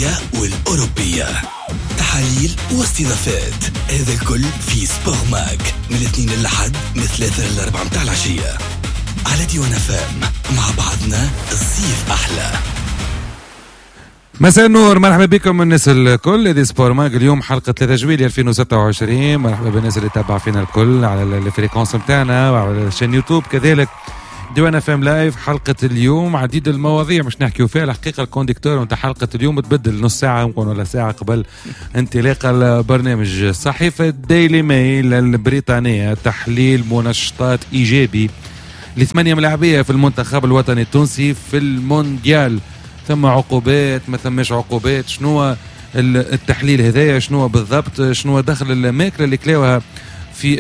العربية والأوروبية، تحاليل واستضافات، هذا الكل في سبور ماك من الاثنين للحد من 3 ل 4 متاع العشية على ديوان فام. مع بعضنا الصيف أحلى. مساء النور، مرحبا بكم الناس الكل. هذه سبور ماك اليوم حلقة 3 جويلية 2026. مرحبا بالناس اللي تابع فينا الكل على الفريكونس متاعنا وعلى الشان يوتيوب كذلك ديوان فام لايف. حلقة اليوم عديد المواضيع مش نحكيو فيها. الحقيقة الكونديكتور نتاع حلقة اليوم تبدل نص ساعة ممكن ولا ساعة قبل انطلاق البرنامج. صحيفة ديلي ميل البريطانية تحليل منشطات إيجابي ل8 ملاعبية في المنتخب الوطني التونسي في المونديال. ثم عقوبات ما ثمش عقوبات، شنو التحليل هذايا، شنو بالضبط، شنو دخل الماكلة اللي كلاوها في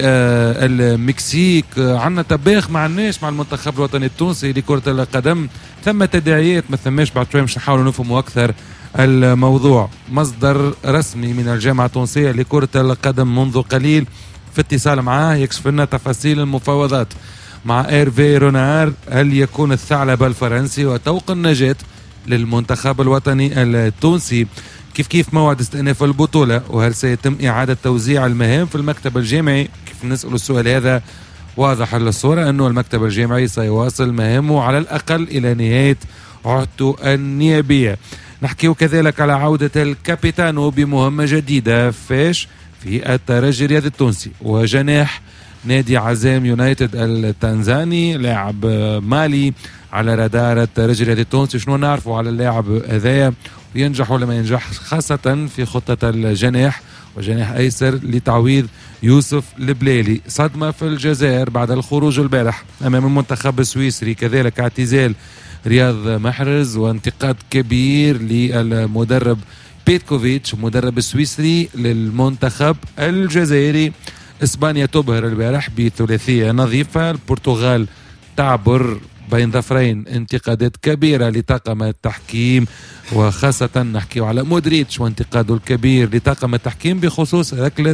المكسيك. عنا تباخ مع الناس مع المنتخب الوطني التونسي لكرة القدم. ثم تداعيات ما ثماش، بعد شوي مش نحاول نفهموا أكثر الموضوع. مصدر رسمي من الجامعة التونسية لكرة القدم منذ قليل في اتصال معاه يكشف لنا تفاصيل المفاوضات مع إيرفي رونار. هل يكون الثعلب الفرنسي وطوق النجاة للمنتخب الوطني التونسي؟ كيف موعد استئناف البطولة؟ وهل سيتم إعادة توزيع المهام في المكتب الجامعي؟ كيف نسأل السؤال هذا؟ واضح الصورة أنه المكتب الجامعي سيواصل مهامه على الأقل إلى نهاية عهدته النيابية. نحكيه كذلك على عودة الكابيتانو بمهمة جديدة فاش في الترجي الرياضي التونسي وجناح نادي عزام يونايتد التنزاني لاعب مالي على رادار الترجي الرياضي التونسي. شنو نعرفوا على اللاعب هذايا وينجح ولا ما ينجح، خاصة في خطة الجناح وجناح أيسر لتعويض يوسف البليلي. صدمة في الجزائر بعد الخروج البارح أمام المنتخب السويسري، كذلك اعتزال رياض محرز وانتقاد كبير للمدرب بيتكوفيتش مدرب السويسري للمنتخب الجزائري. إسبانيا تبهر البارح بثلاثية نظيفة. البرتغال تعبر بين ظفرين، انتقادات كبيرة لطاقم التحكيم وخاصة نحكي على مودريتش وانتقاده الكبير لطاقم التحكيم بخصوص ركلة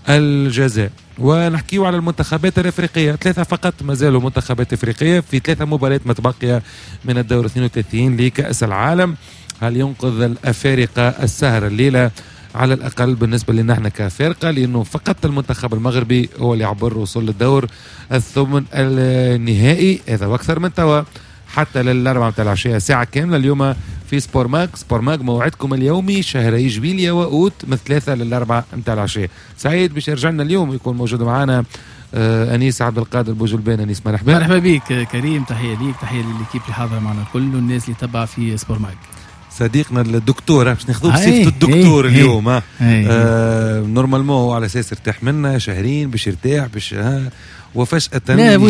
الجزاء. ونحكي على المنتخبات الافريقية، 3 فقط ما زالوا منتخبات افريقية في 3 مباريات متبقية من الدور 32 لكأس العالم. هل ينقذ الأفارقة السهر الليلة على الأقل بالنسبة لنا احنا كفرقة، لأنه فقط المنتخب المغربي هو اللي عبر وصول للدور الثمن النهائي. هذا وأكثر من توا حتى للأربعة متاع العشية ساعة كاملة اليوم في سبور ماك. سبور ماك موعدكم اليومي شهري جويلية وأوت من 3 ل4 متاع العشية. سعيد باش يرجعنا اليوم يكون موجود معنا أنيس عبد القادر بوجلبان. أنيس مرحبا بك كريم، تحية ليك، تحية للكيب اللي حاضرة معنا الكل والناس اللي تبع في سبور ماك. صديقنا الدكتور باش ناخذوه بصفة الدكتور اليوم. نورمالمون هو على اساس يرتاح منا شهرين باش يرتاح باش وفجأة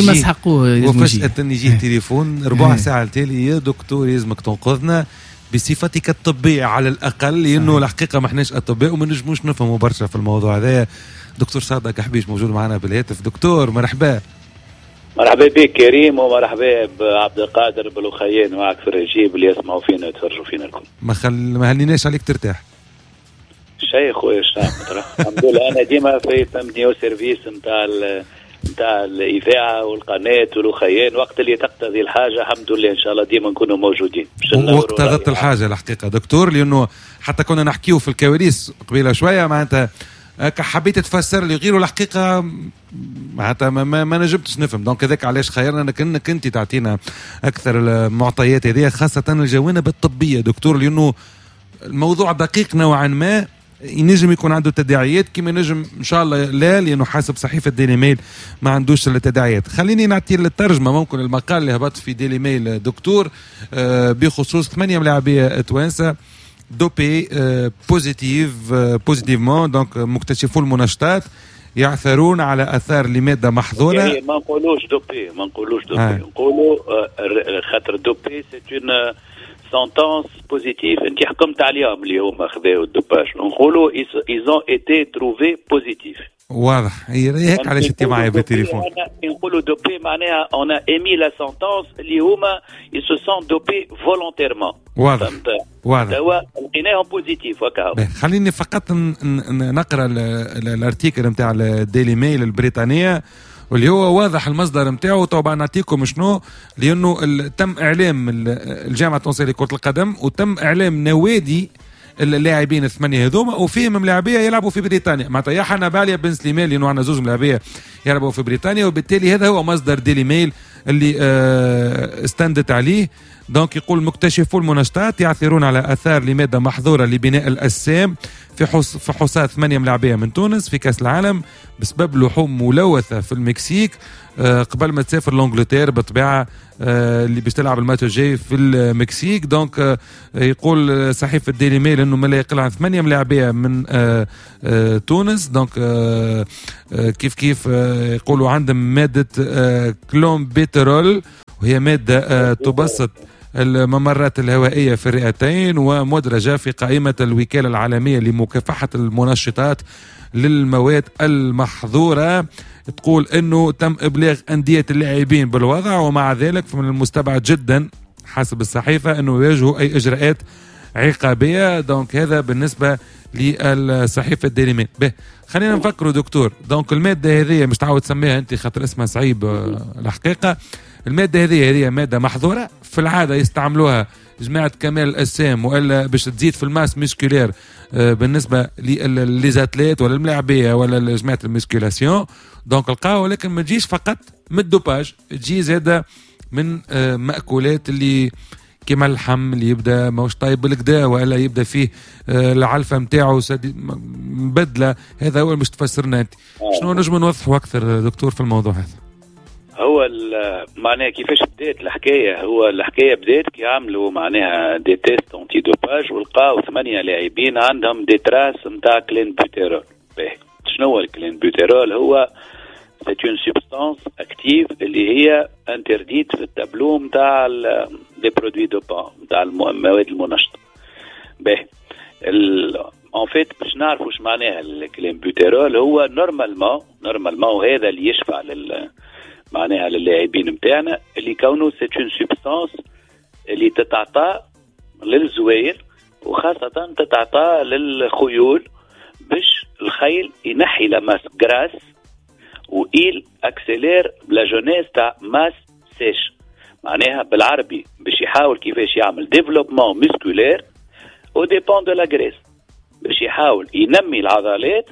يجيه تليفون 4 ساعة التالي، يا دكتور يلزمك تنقذنا بصفتك الطبية على الأقل، لأنه الحقيقة ما احناش أطباء وما نجموش نفهموا برشا في الموضوع هذا. دكتور صادق حبيش موجود معنا بالهاتف. دكتور مرحبا. مرحبا بك كريم ومرحبا بعبد القادر بالوخيين معك في الرجيب اللي يسمعوا فينا ويتفرجوا فينا الكل. ما هلناش عليك ترتاح شيء خويا الحمد لله. انا ديما في فهمتني او سيرفيس نتاع الاذاعه والقناه والوخيين، وقت اللي تقتضي الحاجه الحمد لله ان شاء الله ديما نكونوا موجودين. وقت اقتضت الحاجه الحقيقه دكتور، لانه حتى كنا نحكيو في الكواليس قبيله شويه معناتها حبيت تفسر لي غيره الحقيقه معناتها ما نجمتش نفهم. دونك هذاك علاش خيرنا انك انت تعطينا اكثر المعطيات هذه، خاصه الجوانب الطبيه دكتور، لانه الموضوع دقيق نوعا ما، ينجم يكون عنده تداعيات كما نجم ان شاء الله لا، لانه حسب صحيفه ديلي ميل ما عندوش التداعيات. خليني نعطي الترجمه ممكن المقال اللي هبط في ديلي ميل دكتور بخصوص 8 ملاعبيه توانسه دوبي بوزيتيفمون، دونك مكتشفو المنشطات يعثرون على اثار لماده محظوره. يعني ما نقولوش دوبي نقولوا خاطر دوبي سي اون سنتونس بوزيتيف انت حكمت عليهم اللي هما خذاو الدوباج، نقولوا ايزون ايتي تروفي بوزيتيف. واضح، هيك علاش انت معايا بالتليفون. نقولوا دوبي معناها اون ايمي لا سنتونس اللي هما يسو سون دوبي فولونتيرمون. واضح دواء لقيناهم بوزيتيف وكاو. خليني فقط نقرا الارتيكل نتاع الديلي ميل البريطانيه واللي هو واضح المصدر نتاعو. طبعا نعطيكم شنو، لانه تم اعلام الجامعه التونسيه لكره القدم وتم اعلام نوادي اللاعبين الثمانيه هذوما، وفيهم ملاعبيه يلعبوا في بريطانيا. معناتها يا حنا باليا بن سليمان لانه عندنا زوج ملاعبيه يلعبوا في بريطانيا، وبالتالي هذا هو مصدر ديلي ميل اللي استندت عليه. دونك يقول مكتشفو المنشطات يعثرون على اثار لماده محظوره لبناء الاجسام في فحوصات 8 ملاعبيه من تونس في كاس العالم بسبب لحوم ملوثه في المكسيك قبل ما تسافر لانجلترا بالطبيعه اللي باش تلعب الماتش الجاي في المكسيك. دونك يقول صحيفه ديلي ميل انه ما لا يقل عن 8 ملاعبيه من تونس. دونك كيف يقولوا عندهم ماده كلومبيترول، وهي ماده تبسط الممرات الهوائية في الرئتين، ومدرجة في قائمة الوكالة العالمية لمكافحة المنشطات للمواد المحظورة. تقول انه تم ابلاغ اندية اللاعبين بالوضع، ومع ذلك فمن المستبعد جدا حسب الصحيفة انه يواجهوا اي اجراءات عقابية. دونك هذا بالنسبة للصحيفة ديلي ميل. خلينا نفكروا دكتور، دونك المادة هذه مش تعود تسميها انت خاطر اسمها صعيب الحقيقة. المادة هذه مادة محظورة في العادة يستعملوها جماعة كمال الأجسام وإلا باش تزيد في الماس ميسكولير بالنسبة للزاتليت ولا الملاعبية ولا جماعة الميسكولاسيون. دونك القاو، ولكن ما تجيش فقط من الدوباج، تجي زادة من مأكولات اللي كما اللحم اللي يبدا موش طيب بالكدا ولا يبدا فيه العلفة متاعه مبدلة. هذا هو مش تفسرنا انت. شنو نجم نوضحوا أكثر دكتور في الموضوع هذا؟ هو معناها كيفاش بدات الحكايه؟ هو الحكايه بدات كي عملوا معناها دي تيست انتي دوباج ولقاو 8 لاعبين عندهم دي تراس نتاع كلينبوتيرول. شنو هو الكلينبوتيرول؟ هو سيت اون سبستانس اكتيف اللي هي انترديت في التابلو نتاع لي برودوي دوبان نتاع المواد المنشطه. باهي ان فيت باش نعرفوا واش معناها الكلينبوتيرول. هو نورمالمون وهذا اللي يشفع معناها للاعبين متاعنا اللي كونه سيت اون سبستانس اللي تتعطى للزواير وخاصة تتعطى للخيول باش الخيل ينحي لا ماس غراس وإيل اكسيلير لا جونيس تاع ماس سيش. معناها بالعربي باش يحاول كيفاش يعمل ديفلوبمون مسكولير او ديبون دو لا غريس، باش يحاول ينمي العضلات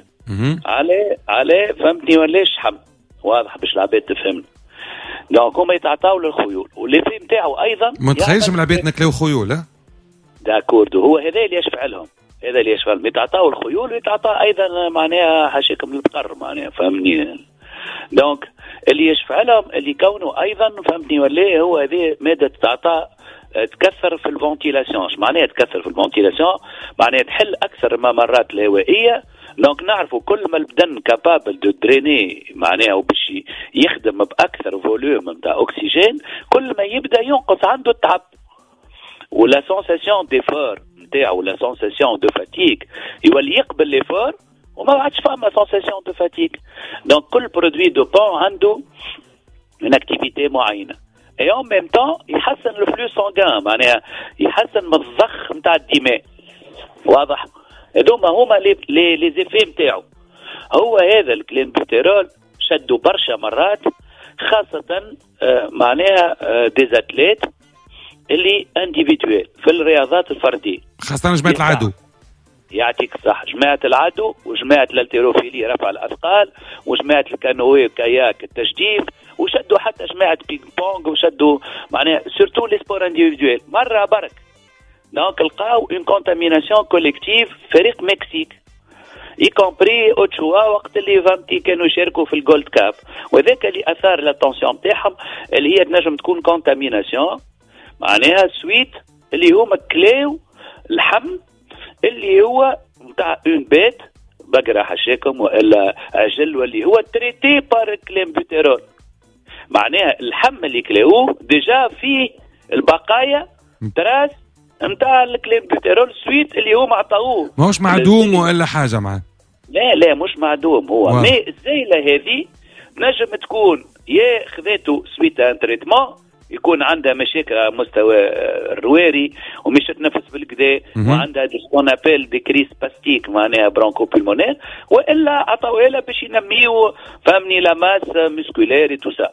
على فهمتني ولا شحم واضح باش العباد تفهمنا. دونك هما يتعطاو للخيول واللي نتاعو ايضا ما تخيلش من العباد ناكلوا خيول. داكورد، هو هذا اللي يشفع لهم، هذا اللي يشفع لهم. يتعطاو الخيول ويتعطى ايضا معناها حاشاكم البقر معناها فهمني. دونك اللي يشفع لهم اللي كونه ايضا فهمتني ولا هو هذه ماده تتعطى تكثر في الفنتيلاسيون. اش معناها تكثر في الفنتيلاسيون؟ معناها تحل اكثر الممرات الهوائيه. دونك نعرفوا كل ما البدن كابابل دو دريني معناها وباش يخدم باكثر فوليوم نتاع اكسجين كل ما يبدا ينقص عنده التعب ولا سونساسيون ديفور نتاعو ولا سونساسيون دو فاتيك يولي يقبل ليفور وما عادش فما سونساسيون دو فاتيك. دونك كل برودوي دو بون عنده اون اكتيفيتي معينه اي اون ميم طون يحسن لو فلو سانغان معناها يحسن من الضخ نتاع الدماء. واضح؟ هذوما هما لي زيفي نتاعو. هو هذا الكلينبوتيرول شدوا برشا مرات خاصة معناها ديزاتليت اللي انديفيدويل في الرياضات الفردية خاصة جماعة العدو. يعطيك صح، جماعة العدو وجماعة الالتيروفيلي رفع الأثقال وجماعة الكانوي كاياك التجديف وشدوا حتى جماعة بينج بونغ وشدوا معناها سورتو لي سبور انديفيدويل مرة برك. دونك لقاو اون كونتاميناسيون كوليكتيف فريق مكسيك y compris اوتشوا وقت اللي فهمتي كانوا يشاركوا في الجولد كاب، وذاك اللي اثار لاتونسيون تاعهم اللي هي تنجم تكون كونتاميناسيون معناها سويت اللي هما كلاو اللحم اللي هو نتاع اون بيت بقرة حشاكم والا عجل واللي هو تريتي بار كلينبوتيرول. معناها اللحم اللي كلاوه ديجا فيه البقايا تراس نتاع الكلينبوتيرول سويت اللي هو عطاوه ماهوش معدوم ولا حاجه معاه. لا مش معدوم هو مي الزيله هذه نجم تكون يا خذيته سويت ان تريتمون يكون عندها مشاكل على مستوى الرواري ومش تنفس بالكدا وعندها دي سكون ابل دي كريس باستيك معناها برونكو بولمونير والا عطاوها لها باش ينميو فهمني لا ماس مسكولير تو سا.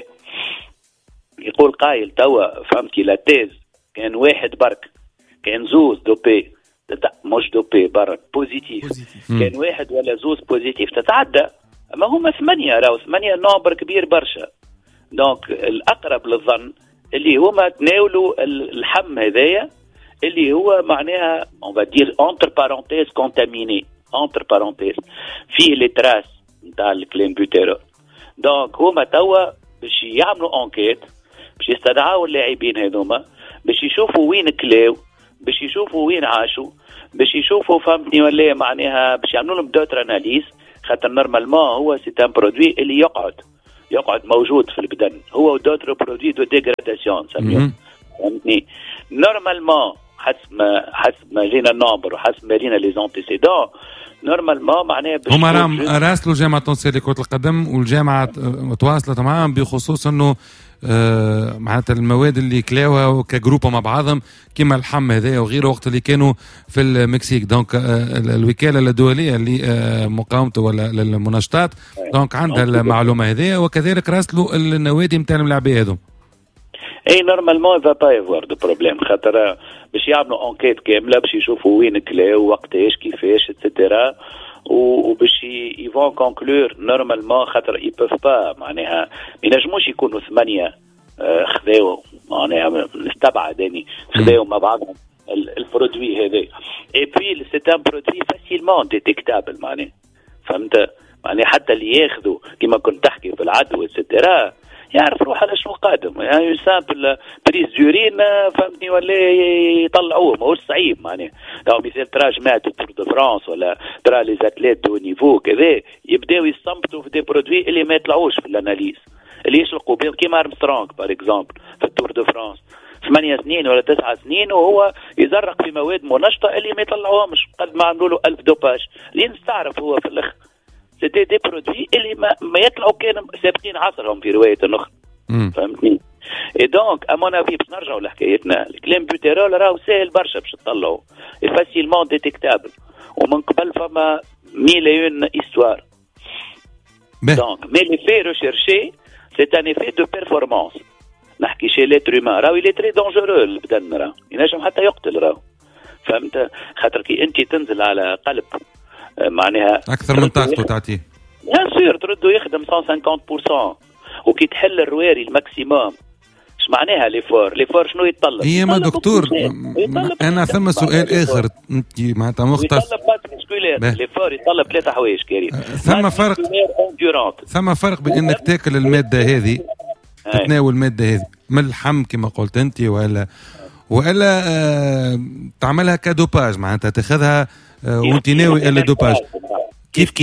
يقول قايل توا فهمتي لا تيز كان واحد برك كان زوز دوبي مش دوبي برك بوزيتيف كان واحد ولا زوز بوزيتيف تتعدى. اما هما 8 راهو 8 نومبر كبير برشا. دونك الاقرب للظن اللي هما تناولوا الحم هذايا اللي هو معناها on va dire entre parenthèses contaminé entre parenthèses فيه لي تراس نتاع الكليمبوتيرول. دونك هما توا باش يعملوا انكيت باش يستدعوا اللاعبين هذوما باش يشوفوا وين كلاو باش يشوفوا وين عاشوا باش يشوفوا فهمتني ولا معناها باش يعملوا لهم دوتر اناليز. خاطر نورمالمون هو سي ان برودوي اللي يقعد موجود في البدن هو دوتر برودوي دو ديغراداسيون سميوه فهمتني. نورمالمون حسب ما جينا النومبر وحسب ما جينا لي زونتيسيدون نورمالمون معناها هما راهم راسلوا جامعة تونسية لكرة القدم والجامعة تواصلت معاهم بخصوص انه معناتها المواد اللي كلاوها كجروبه مع بعضهم كما اللحم هذايا وغيره وقت اللي كانوا في المكسيك. دونك الوكاله الدوليه لمقاومته ولا للمنشطات دونك عندها المعلومه هذيا وكذلك راسلوا النوادي نتاع الملاعبيه هذو. اي نورمالمون فا با يفوار دو بروبليم خاطر باش يعملوا انكيت كامله باش يشوفوا وين كلاو وقتاش كيفاش اتسيتيرا وباش يفون كونكلور نورمالمون خاطر يبوف با معناها ينجموش يكونوا 8 خذاو معناها استبعداني خذاو مع بعضهم البرودوي هذا. اي بي سي ان برودوي فاسيلمون ديتيكتابل معناها فهمت معناها حتى اللي ياخذوا كما كنت تحكي في العدوى اتسيتيرا يعرف روح على شنو قادم. يعني سامبل بريز دورين فهمتني ولا يطلعوه ماهوش صعيب معناها. لو مثال ترى جماعة التور دو فرانس ولا ترى لي زاتليت دو نيفو كذا يبداو يصمتوا في دي برودوي اللي ما يطلعوش في الاناليز اللي يشلقوا بهم كيما ارمسترونغ بار اكزومبل في التور دو فرانس 8 سنين ولا 9 سنين وهو يزرق في مواد منشطة اللي ما يطلعوهمش قد ما عملوا له 1000 دوباج اللي نستعرف هو في الاخر سيتي دي برودوي اللي ما يطلعوا كانوا سابقين عصرهم في رواية أخرى فهمتني. اي دونك امون افي باش نرجعوا لحكايتنا الكليمبوتيرول راهو ساهل برشا باش تطلعوا فاسيلمون ديتيكتابل ومن قبل فما 1001 استوار. دونك مي لي في ريشيرشي سي ان ايفي دو بيرفورمانس نحكي شي ليتر هيومان راهو لي تري دونجورو البدن راهو ينجم حتى يقتل راهو فهمت خاطر كي انت تنزل على قلب معناها اكثر من طاقته تعطيه بيان سور تردو يخدم 150% وكي تحل الرواري الماكسيموم اش معناها ليفور شنو يتطلب؟ هي ما دكتور انا ثم سؤال اخر انت معناتها مختص يتطلب مات مسكولير ليفور يتطلب 3 حوايج كريم. ثم فرق بين انك تاكل الماده هذه تتناول الماده هذه من اللحم كما قلت انت ولا تعملها كدوباج معناتها تاخذها وانت ناوي الدوباج كيف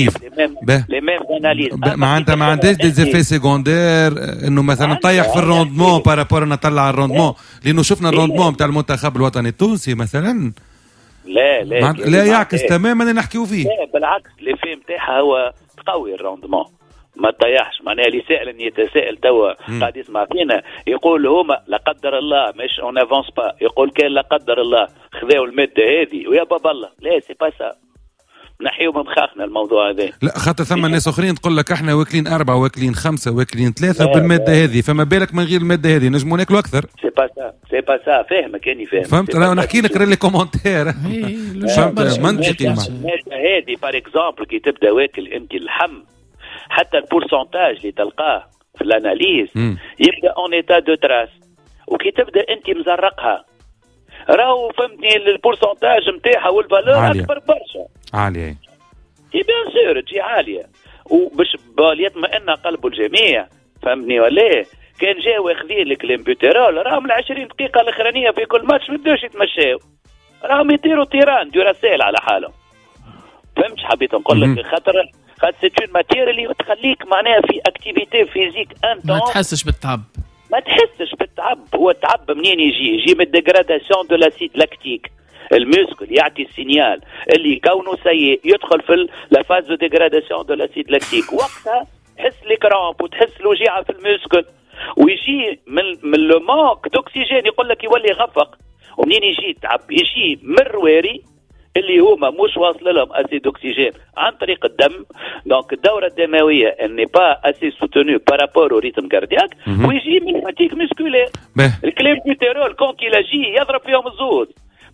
معناتها ما عندهاش دي زيفي سيكوندير انه مثلا نطيح في الروندمون بارابور نطلع الروندمون لانه شفنا الروندمون بتاع المنتخب الوطني التونسي مثلا لا يعكس تماما نحكيو فيه. لا بالعكس ليفي نتاعها هو تقوي الروندمون ما تطيحش معناها اللي سائل يتساءل توا قاعد يسمع فينا يقول هما لا قدر الله مش اون افونس با يقول كان لا قدر الله خذاو الماده هذه ويا بابا الله لا سي با سا نحيو من مخاخنا الموضوع هذا. لا خاطر ثم ناس اخرين تقول لك احنا واكلين 4 واكلين 5 واكلين 3 بالماده هذه فما بالك من غير الماده هذه نجموا ناكلوا اكثر. سي با سا فاهمك اني فاهم فهمت انا نحكي لك لي كومونتير فهمت منطقي هذه بار اكزومبل كي تبدا واكل انت اللحم حتى البورسنتاج اللي تلقاه في الاناليز يبدا اون ايتا دو تراس وكي تبدا انت مزرقها راهو فهمتني البورسنتاج نتاعها والفالور اكبر برشا عاليه اي بيان سور تجي عاليه وباش يطمئن قلب الجميع فهمتني ولا كان جاو واخذين الكليمبوتيرول راهم ال 20 دقيقه الاخرانيه في كل ماتش ما بداوش يتمشاو راهم يطيروا طيران دوراسيل على حالهم فهمت حبيت نقول لك خاطر سي اون ماتير اللي تخليك معناها في اكتيفيتي فيزيك انتونس ما تحسش بالتعب هو التعب منين يجي من الديغراداسيون دو لاسيد لاكتيك الميسكل يعطي السينيال اللي كونه سيء يدخل في لا فاز دو ديغراداسيون دو لاسيد لاكتيك وقتها تحس الكرامب وتحس الوجيعه في الميسكل ويجي من لو مانك دوكسيجين يقول لك يولي غفق ومنين يجي التعب يجي من الرواري اللي هما مش واصل لهم اسيد اوكسجين عن طريق الدم دونك الدوره الدمويه اني با اسي سوتونو بارابور او ريتم كاردياك ويجي من فاتيك مسكولير الكليمبوتيرول كون كي لاجي يضرب فيهم الزود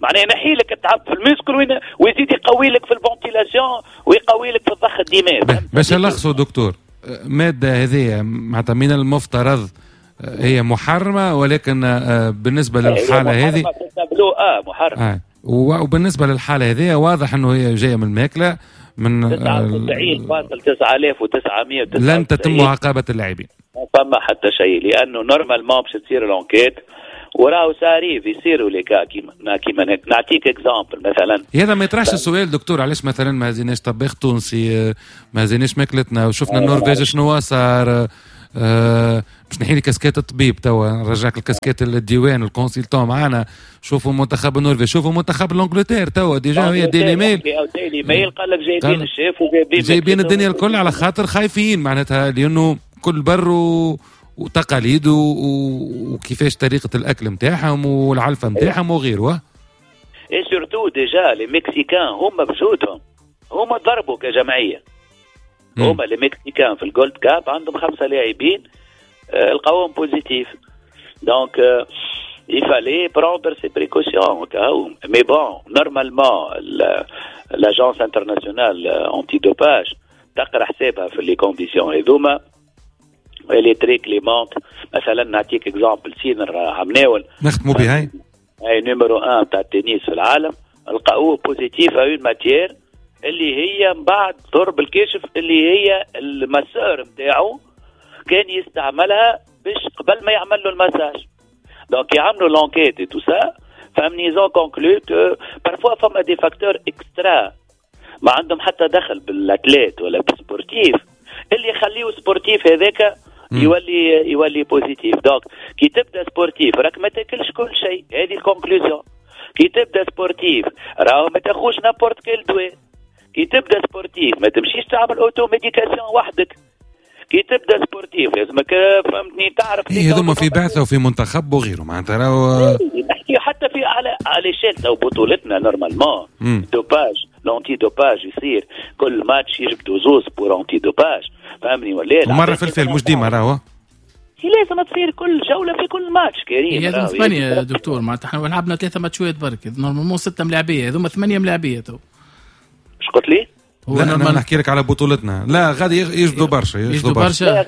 معناه ينحي لك التعب في الميسكل ويزيد يقوي لك في الفنتيلاسيون ويقوي لك في الضخ الدماغ. باش نلخصوا دكتور، مادة هذه معناتها من المفترض هي محرمة، ولكن بالنسبة للحالة هذه محرمة. وبالنسبة للحالة هذه واضح انه هي جاية من الماكلة من 99.999 لن تتم معاقبة اللاعبين. ما فما حتى شيء، لأنه نورمالمون باش تصير لونكيت وراو ساريف يصيروا لي كيما نعطيك اكزامبل مثلا. هذا ما يطرحش السؤال دكتور، علاش مثلا ما هزيناش طباخ تونسي، ما هزيناش ماكلتنا، وشفنا النرويج شنو صار. باش نحيلي كاسكات الطبيب توا نرجعك الكاسكات الديوان الكونسلتون معنا. شوفوا منتخب النرويج، شوفوا منتخب الانجلترا توا ديجا هي ديلي ميل قال لك جايبين الشيف وجايبين الدنيا الكل على خاطر خايفين معناتها، لانه كل بر وتقاليد وكيفاش طريقه الاكل نتاعهم والعلفه نتاعهم وغيره. اي سورتو ديجا لي مكسيكان هم بجودهم هم ضربوا كجمعيه. هما لي مكسيكان في الجولد كاب عندهم 5 لاعبين القوام بوزيتيف. دونك يفالي بروندر سي بريكوسيون كاو. مي بون نورمالمون لاجونس انترناسيونال انتي دوباج تقرا حسابها في لي كونديسيون هذوما. اللي تري كليمونت مثلا نعطيك اكزامبل سينر عمناول نختموا بها هاي نيميرو 1 تاع التنس في العالم لقاوه بوزيتيف اون ماتيير اللي هي من بعد ضرب الكشف اللي هي المسار نتاعو كان يستعملها باش قبل ما يعمل له المساج. دونك يعملوا لونكيت اي تو سا فهمني زون كونكلو كو بارفوا فما دي فاكتور اكسترا ما عندهم حتى دخل بالاتليت ولا بالسبورتيف اللي يخليه سبورتيف هذاك يولي بوزيتيف. دونك كي تبدا سبورتيف راك ما تاكلش كل شيء، هذه الكونكلوزيون. كي تبدا سبورتيف راهو ما تاخوش نابورت كيل دواء. كي تبدا سبورتيف ما تمشيش تعمل اوتو ميديكاسيون وحدك. كي تبدا سبورتيف لازمك فهمتني تعرف هذوما في بعثه وفي منتخب وغيره معناتها راهو نحكي حتى في على شيل او بطولتنا نورمالمون دوباج لونتي دوباج يصير كل ماتش يجبدوا زوز بور انتي دوباج فهمني ولا لا. ومره في الفيلم مش ديما راهو لازم تصير كل جوله في كل ماتش كريم. لازم 8 يا دكتور معناتها احنا لعبنا 3 ماتشات برك نورمالمون 6 ملاعبيه هذوما 8 ملاعبيه تو. اش قلت لي؟ لا انا نحكي لك على بطولتنا. لا غادي يجبدوا برشا يجبدوا برشا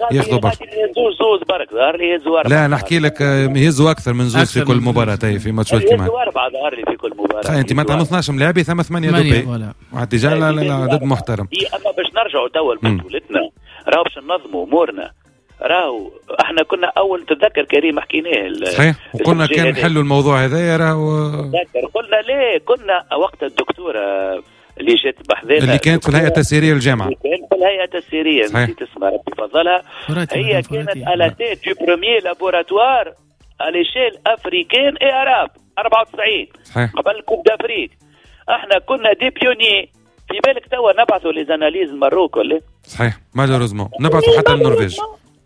زوز برك ظهر لي يهزوا 4. لا نحكي لك يهزوا اكثر من زوز في كل مباراه في ماتشات كيما يهزوا 4 ظهر لي في كل مباراه. انت معناتها 12 ملاعبي ثم 8 دوبي وعدي عدد محترم. اما باش نرجعوا توا لبطولتنا راهو باش ننظموا امورنا. راهو احنا كنا اول تتذكر كريم حكيناه صحيح وكنا كان نحلوا الموضوع هذايا راهو قلنا ليه كنا وقت الدكتوره اللي جات بحذانا اللي كانت في الهيئه التسييريه للجامعه كانت في الهيئه التسييريه نسيت اسمها ربي فضلها. هي كانت على تيت دو بروميير لابوراتوار على ليشيل افريكان اي عرب 94 صحيح. قبل كوب دافريك احنا كنا دي بيوني. في بالك توا نبعثوا لي زاناليز المروك ولا صحيح مالوريزمون نبعثوا حتى النرويج.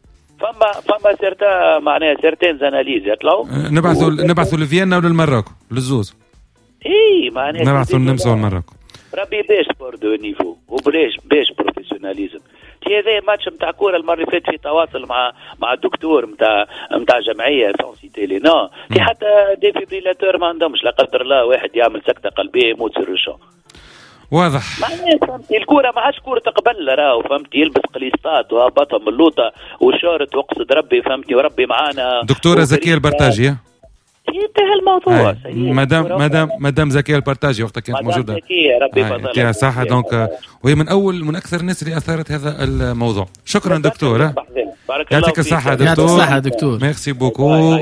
فما سيرتا معناها سيرتين زاناليز يطلعوا نبعثوا لفيينا وللمراك للزوز. اي معناها نبعثوا النمسا والمراك. ربي باش بور دو نيفو وباش بروفيسيوناليزم. هذا ماتش نتاع كوره المره اللي فاتت في تواصل مع الدكتور نتاع جمعيه سونسيتي لي نو في حتى ديفيبريلاتور ما عندهمش لا قدر الله واحد يعمل سكته قلبيه يموت سر الشو. واضح. معناها فهمتي الكوره ما عادش كوره قبل راهو فهمتي يلبس قليصات وهبطها من اللوطه وشارت واقصد ربي فهمتي وربي معانا. دكتوره زكيه البرتاجي انتهى الموضوع. مدام زكيه البرتاجي وقتها كانت موجوده. زكيه ربي فضلها صح. دونك وهي من اكثر الناس اللي اثارت هذا الموضوع. شكرا دكتور. يعطيك الصحه دكتور. ميرسي بوكو.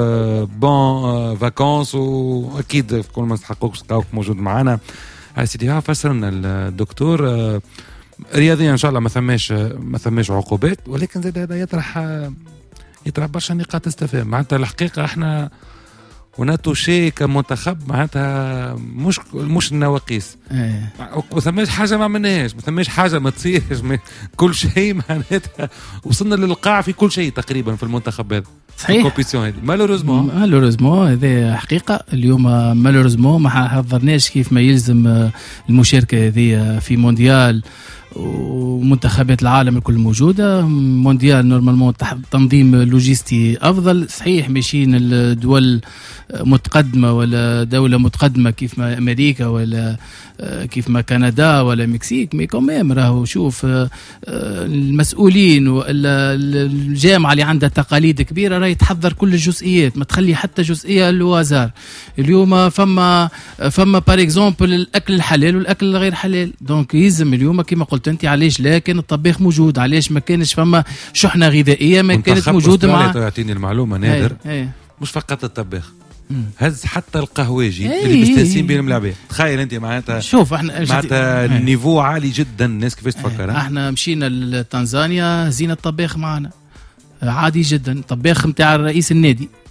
بون فاكونس واكيد كل ما تحققوا تلقاوك موجود معنا. سيدي فسرنا الدكتور رياضيا ان شاء الله ما ثماش عقوبات ولكن زاد هذا يطرح برشا نقاط استفهام. معناتها الحقيقه احنا وناتوشي كمنتخب معناتها مش النواقيس ما ثماش حاجه ما عملناهاش ما ثماش حاجه ما تصيرش كل شيء معناتها وصلنا للقاع في كل شيء تقريبا في المنتخب هذا. صحيح. الكومبيتيشن هذه مالوريزمون هذه حقيقه. اليوم مالوريزمون ما حضرناش كيف ما يلزم المشاركه هذه في مونديال ومنتخبات العالم الكل موجودة، مونديال نورمالمون تنظيم لوجستي أفضل. صحيح ماشيين الدول متقدمة ولا دولة متقدمة كيف ما أمريكا ولا كيف ما كندا ولا مكسيك، مي كوميم راهو شوف المسؤولين والجامعة اللي عندها تقاليد كبيرة راهي تحضر كل الجزئيات، ما تخلي حتى جزئية لوازار. اليوم فما بار اكزومبل الأكل الحلال والأكل الغير حلال، دونك يلزم اليوم كما قلت أنت علاش لا كان الطباخ موجود، علاش ما كانش فما شحنة غذائية ما كانت موجودة مع. يعطيني المعلومة نادر مش فقط الطباخ، هز حتى القهواجي اللي بيستاسين بين الملاعبين. تخيل انت معناتها شوف احنا معناتها النيفو عالي جدا. الناس كيفاش تفكر؟ احنا مشينا لتنزانيا هزينا الطباخ معنا عادي جدا، طباخ نتاع رئيس النادي